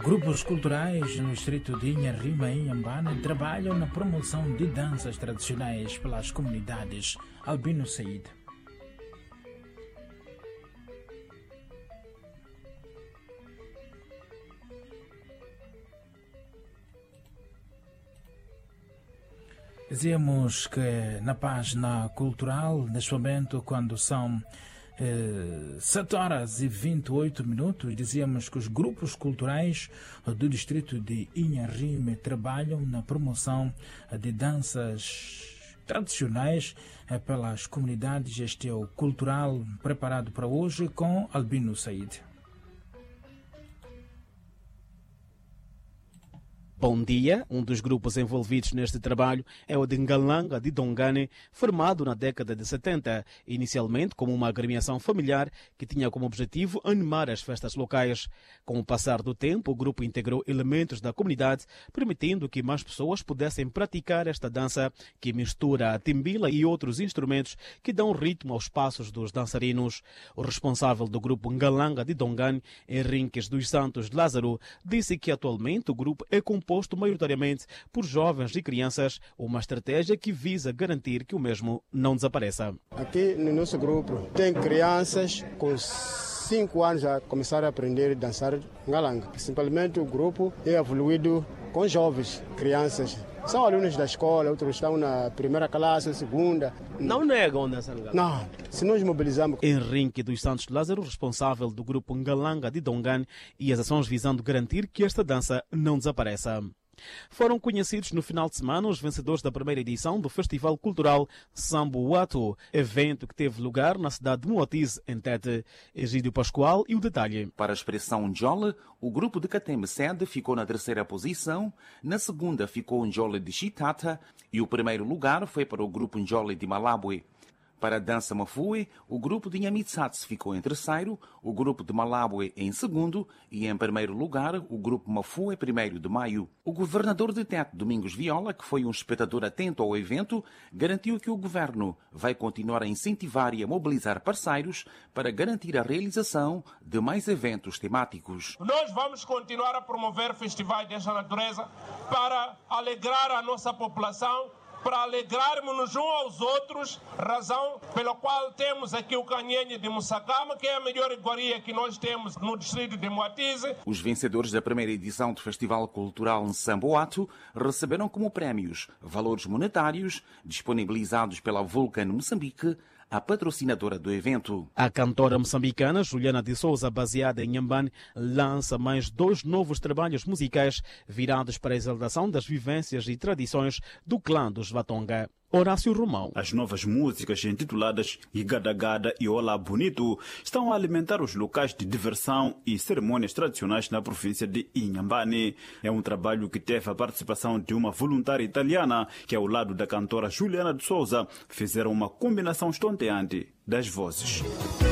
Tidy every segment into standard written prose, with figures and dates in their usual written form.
Grupos culturais no distrito de Inharrima e Inhambane trabalham na promoção de danças tradicionais pelas comunidades. Albino Said. Dizíamos que na página cultural, neste momento, quando são 7 horas e 28 minutos, dizíamos que os grupos culturais do distrito de Inharrime trabalham na promoção de danças tradicionais pelas comunidades. Este é o cultural preparado para hoje com Albino Said. Bom dia. Um dos grupos envolvidos neste trabalho é o de Ngalanga de Dongane, formado na década de 70, inicialmente como uma agremiação familiar que tinha como objetivo animar as festas locais. Com o passar do tempo, o grupo integrou elementos da comunidade, permitindo que mais pessoas pudessem praticar esta dança que mistura a timbila e outros instrumentos que dão ritmo aos passos dos dançarinos. O responsável do grupo Ngalanga de Dongane, Henriques dos Santos Lázaro, disse que atualmente o grupo é composto maioritariamente por jovens e crianças, uma estratégia que visa garantir que o mesmo não desapareça. Aqui no nosso grupo tem crianças com 5 anos a começar a aprender a dançar ngalanga. Simplesmente o grupo é evoluído com jovens, crianças. São alunos da escola, outros estão na primeira classe, segunda. Não negam dançar ngalanga? Não, se nós mobilizamos. Henrique dos Santos Lázaro, responsável do grupo Ngalanga de Dongane, e as ações visando garantir que esta dança não desapareça. Foram conhecidos no final de semana os vencedores da primeira edição do Festival Cultural Samboato, evento que teve lugar na cidade de Moatize, em Tete. Egídio Pascoal e o detalhe. Para a expressão Njole, o grupo de Catembe Sede ficou na terceira posição, na segunda ficou o Njole de Chitata e o primeiro lugar foi para o grupo Njole de Malabwe. Para a dança Mafue, o grupo de Nyamitsatse ficou em terceiro, o grupo de Malabwe em segundo e, em primeiro lugar, o grupo Mafue 1º de maio. O governador de Tete, Domingos Viola, que foi um espectador atento ao evento, garantiu que o governo vai continuar a incentivar e a mobilizar parceiros para garantir a realização de mais eventos temáticos. Nós vamos continuar a promover festivais desta natureza para alegrar a nossa população, para alegrarmos-nos uns aos outros, razão pela qual temos aqui o Canhenhe de Mussakama, que é a melhor iguaria que nós temos no distrito de Moatize. Os vencedores da primeira edição do Festival Cultural Samboato receberam como prémios valores monetários disponibilizados pela Vulcan Moçambique, a patrocinadora do evento. A cantora moçambicana Juliana de Souza, baseada em Inhambane, lança mais 2 novos trabalhos musicais virados para a exaltação das vivências e tradições do clã dos Vatonga. Horácio Romão. As novas músicas intituladas Igadagada e Olá Bonito estão a alimentar os locais de diversão e cerimônias tradicionais na província de Inhambane. É um trabalho que teve a participação de uma voluntária italiana que, ao lado da cantora Juliana de Souza, fizeram uma combinação estonteante das vozes.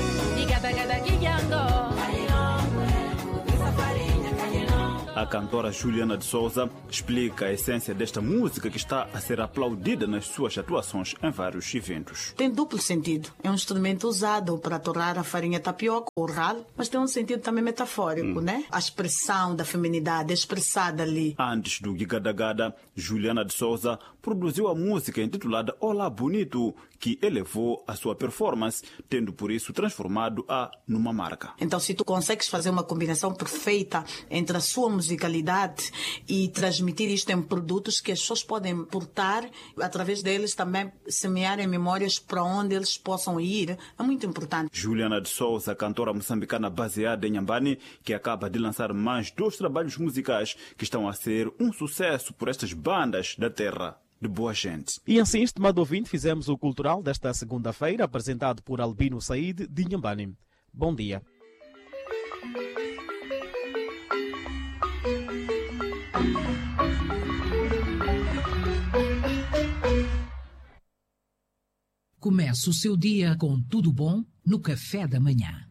A cantora Juliana de Souza explica a essência desta música que está a ser aplaudida nas suas atuações em vários eventos. Tem duplo sentido. É um instrumento usado para torrar a farinha tapioca ou ralo, mas tem um sentido também metafórico, né? A expressão da feminidade é expressada ali. Antes do Gigadagada, Juliana de Souza produziu a música intitulada Olá Bonito, que elevou a sua performance, tendo por isso transformado-a numa marca. Então, se tu consegues fazer uma combinação perfeita entre a sua musicalidade e transmitir isto em produtos que as pessoas podem portar, através deles também semearem memórias para onde eles possam ir, é muito importante. Juliana de Souza, cantora moçambicana baseada em Inhambane, que acaba de lançar mais 2 trabalhos musicais que estão a ser um sucesso por estas bandas da terra de boa gente. E assim, estimado ouvinte, fizemos o Cultural desta segunda-feira, apresentado por Albino Said de Inhambane. Bom dia. Comece o seu dia com tudo bom no café da manhã.